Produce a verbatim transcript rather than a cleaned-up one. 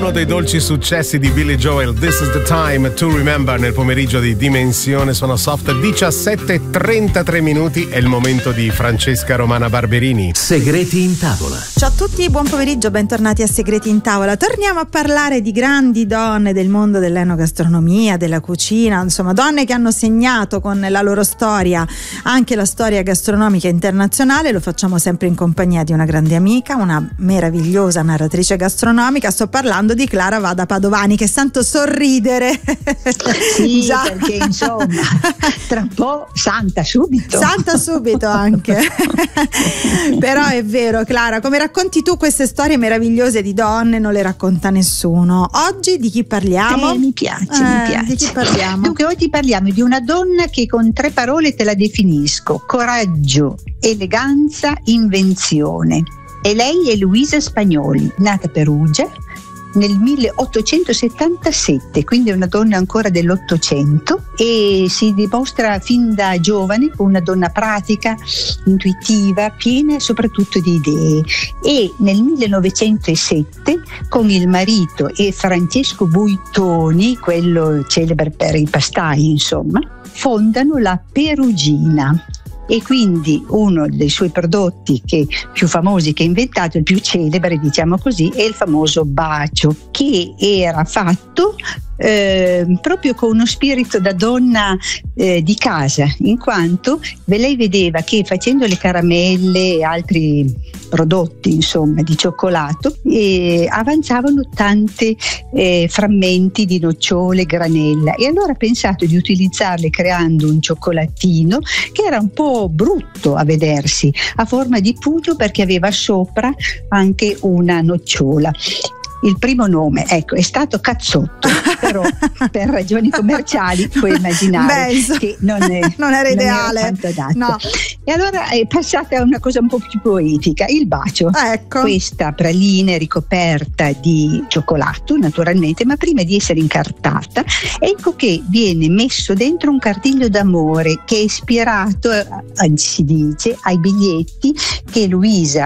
uno dei dolci successi di Billy Joel, This is the Time to Remember, nel pomeriggio di Dimensione Suona Soft. Diciassette e trentatré minuti, è il momento di Francesca Romana Barberini. Segreti in tavola. Ciao a tutti, buon pomeriggio, bentornati a Segreti in tavola. Torniamo a parlare di grandi donne del mondo dell'enogastronomia, della cucina, insomma donne che hanno segnato con la loro storia anche la storia gastronomica internazionale. Lo facciamo sempre in compagnia di una grande amica, una meravigliosa narratrice gastronomica. Sto parlando di Clara Vada Padovani, che sento sorridere. Sì, già. Perché insomma tra un po' santa subito. Santa subito anche. Però è vero, Clara, come racconti tu queste storie meravigliose di donne non le racconta nessuno. Oggi di chi parliamo? Eh, mi piace, eh, mi piace. Di chi parliamo? Dunque oggi parliamo di una donna che con tre parole te la definisco: coraggio, eleganza, invenzione. E lei è Luisa Spagnoli, nata a Perugia nel milleottocentosettantasette, quindi è una donna ancora dell'Ottocento, e si dimostra fin da giovane una donna pratica, intuitiva, piena soprattutto di idee. E nel millenovecentosette con il marito e Francesco Buitoni, quello celebre per i pastai insomma, fondano la Perugina. E quindi uno dei suoi prodotti che più famosi che ha inventato, il più celebre diciamo così, è il famoso bacio, che era fatto eh, proprio con uno spirito da donna eh, di casa, in quanto lei vedeva che facendo le caramelle e altri prodotti insomma di cioccolato eh, avanzavano tanti eh, frammenti di nocciole, granella, e allora ha pensato di utilizzarle creando un cioccolatino che era un po' brutto a vedersi, a forma di pugno, perché aveva sopra anche una nocciola. Il primo nome, ecco, è stato Cazzotto, però per ragioni commerciali puoi immaginare Beh, che non, è, non era ideale. Non era tanto adatto. No. E allora è passata a una cosa un po' più poetica, il bacio. Ecco. Questa praline è ricoperta di cioccolato, naturalmente, ma prima di essere incartata, ecco che viene messo dentro un cartiglio d'amore che è ispirato, eh, si dice, ai biglietti che Luisa